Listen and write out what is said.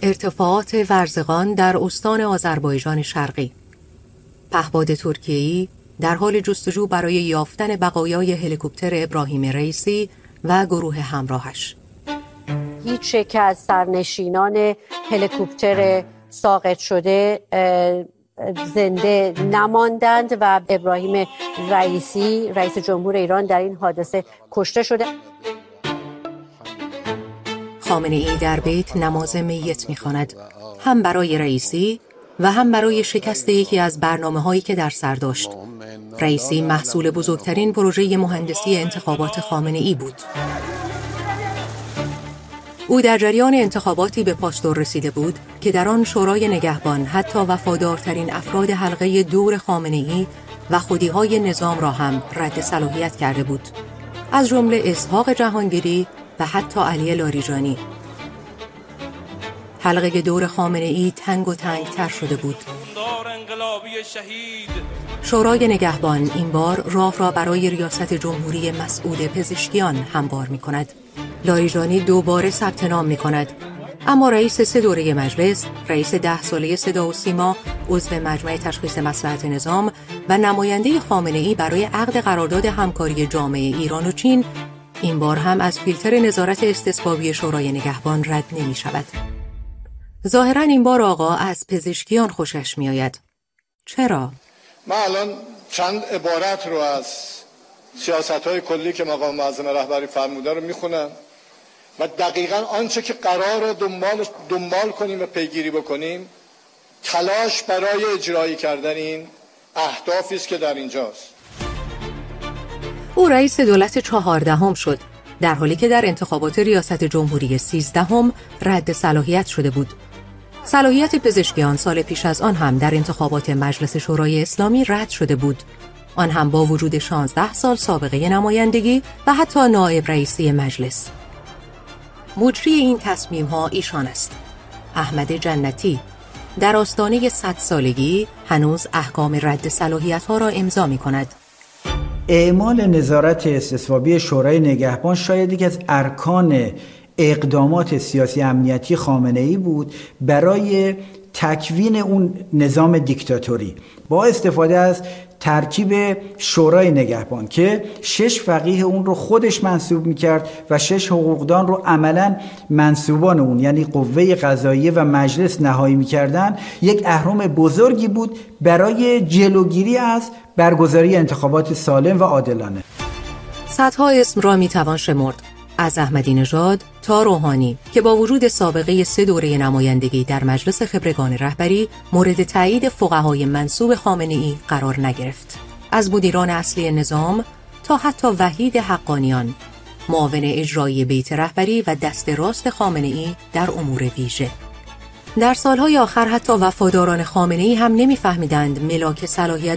ارتفاعات ورزقان در استان آذربایجان شرقی. پهپاد ترکیه‌ای در حال جستجو برای یافتن بقایای هلیکوپتر ابراهیم رئیسی و گروه همراهش. هیچ یک از سرنشینان هلیکوپتر ساقط شده زنده نماندند و ابراهیم رئیسی رئیس جمهور ایران در این حادثه کشته شده. خامنه‌ای در بیت نماز میت می‌خواند، هم برای رئیسی و هم برای شکست یکی از برنامه‌هایی که در سر داشت. رئیسی محصول بزرگترین پروژه مهندسی انتخابات خامنه‌ای بود. او در جریان انتخاباتی به پاستور رسیده بود که در آن شورای نگهبان حتی وفادارترین افراد حلقه دور خامنه‌ای و خودی‌های نظام را هم رد صلاحیت کرده بود، از جمله اسحاق جهانگیری و حتی علی لاریجانی. حلقه دور خامنه‌ای تنگ و تنگ‌تر شده بود. شورای نگهبان این بار راه را برای ریاست جمهوری مسعود پزشکیان هموار می‌کند. لاریجانی دوباره ثبت نام می‌کند، اما رئیس 3 دوره مجلس، رئیس 10 ساله صدا و سیما، عضو مجمع تشخیص مصلحت نظام و نماینده خامنه‌ای برای عقد قرارداد همکاری جامعه ایران و چین این بار هم از فیلتر نظارت استصوابی شورای نگهبان رد نمی‌شود. ظاهراً این بار آقا از پزشکیان خوشش می‌آید. چرا؟ من الان چند عبارت رو از سیاست‌های کلی که مقام معظم رهبری فرموده رو میخونم و دقیقاً آنچه که قراره دنبال کنیم و پیگیری بکنیم تلاش برای اجرایی کردن این اهدافی است که در اینجاست. او رئیس دولت 14 شد، در حالی که در انتخابات ریاست جمهوری 13 رد صلاحیت شده بود. صلاحیت پزشکیان سال پیش از آن هم در انتخابات مجلس شورای اسلامی رد شده بود، آن هم با وجود 16 سال سابقه نمایندگی و حتی نایب رئیسی مجلس. مجری این تصمیم‌ها ایشان است، احمد جنتی. در آستانه 100 سالگی هنوز احکام رد صلاحیت‌ها را امضا می‌کند. اعمال نظارت استصوابی شورای نگهبان شاید یکی از ارکان اقدامات سیاسی امنیتی خامنه‌ای بود برای تکوین اون نظام دیکتاتوری با استفاده از ترکیب شورای نگهبان که 6 فقیه اون رو خودش منصوب میکرد و 6 حقوقدان رو عملاً منصوبان اون یعنی قوه قضاییه و مجلس نهایی میکردن. یک اهرم بزرگی بود برای جلوگیری از برگزاری انتخابات سالم و عادلانه. صدها اسم را میتوان شمرد، از احمدی نژاد تا روحانی که با وجود سابقه 3 دوره نمایندگی در مجلس خبرگان رهبری مورد تایید فقهای منسوب خامنه‌ای قرار نگرفت. از مدیران اصلی نظام تا حتی وحید حقانیان، معاون اجرایی بیت رهبری و دست راست خامنه‌ای در امور ویژه. در سالهای آخر حتی وفاداران خامنه‌ای هم نمی‌فهمیدند ملاک صلاحیت